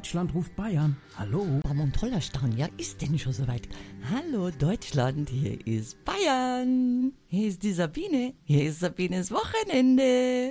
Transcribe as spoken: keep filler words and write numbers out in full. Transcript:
Deutschland ruft Bayern. Hallo? Ramon Tollerstein, ja, ist denn schon soweit? Hallo Deutschland, hier ist Bayern. Hier ist die Sabine. Hier ist Sabines Wochenende.